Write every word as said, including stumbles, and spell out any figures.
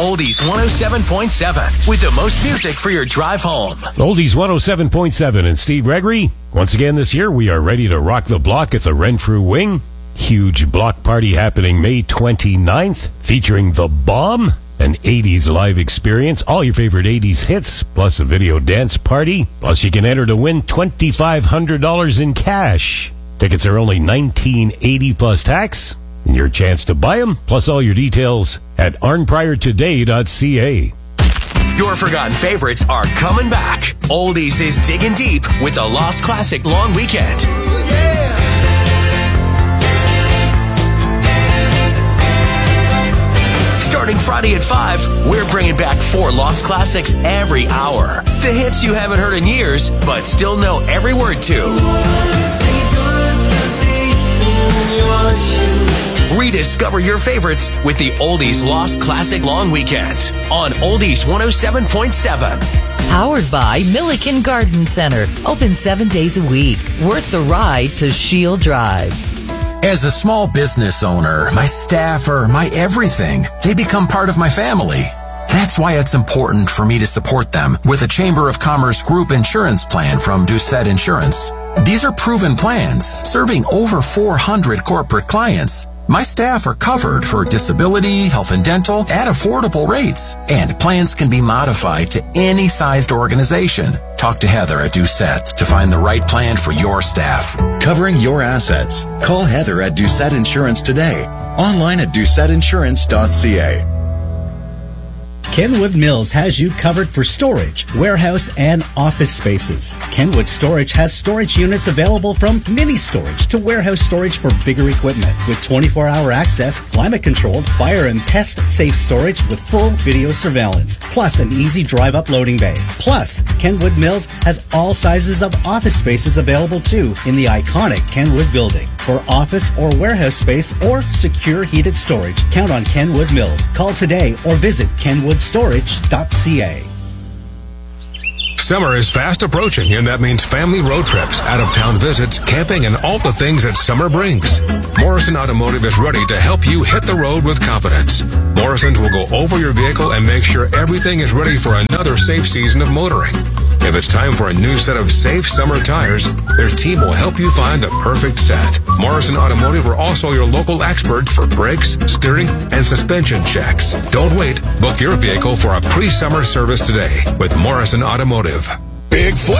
Oldies one oh seven point seven with the most music for your drive home. Oldies one oh seven point seven and Steve Gregory. Once again this year, we are ready to rock the block at the Renfrew Wing. Huge block party happening May twenty-ninth, featuring The Bomb, an eighties live experience, all your favorite eighties hits, plus a video dance party. Plus, you can enter to win twenty-five hundred dollars in cash. Tickets are only nineteen eighty plus tax, and your chance to buy them, plus all your details at arn prior today dot c a. Your forgotten favorites are coming back. Oldies is digging deep with the Lost Classic Long Weekend. Starting Friday at five, we're bringing back four Lost Classics every hour. The hits you haven't heard in years, but still know every word to. Rediscover your favorites with the Oldies Lost Classic Long Weekend on Oldies one oh seven point seven. Powered by Milliken Garden Center. Open seven days a week. Worth the ride to Shield Drive. As a small business owner, my staff are my everything. They become part of my family. That's why it's important for me to support them with a Chamber of Commerce group insurance plan from Doucette Insurance. These are proven plans, serving over four hundred corporate clients. My staff are covered for disability, health and dental at affordable rates, and plans can be modified to any sized organization. Talk to Heather at Doucette to find the right plan for your staff. Covering your assets. Call Heather at Doucette Insurance today. Online at doucette insurance dot c a. Kenwood Mills has you covered for storage, warehouse, and office spaces. Kenwood Storage has storage units available from mini storage to warehouse storage for bigger equipment with twenty-four hour access, climate-controlled, fire and pest-safe storage with full video surveillance, plus an easy drive-up loading bay. Plus, Kenwood Mills has all sizes of office spaces available too in the iconic Kenwood building. For office or warehouse space or secure heated storage, count on Kenwood Mills. Call today or visit kenwood storage dot c a. Summer is fast approaching, and that means family road trips, out-of-town visits, camping, and all the things that summer brings. Morrison Automotive is ready to help you hit the road with confidence. Morrison's will go over your vehicle and make sure everything is ready for another safe season of motoring. If it's time for a new set of safe summer tires, their team will help you find the perfect set. Morrison Automotive are also your local experts for brakes, steering, and suspension checks. Don't wait. Book your vehicle for a pre-summer service today with Morrison Automotive. Big Flex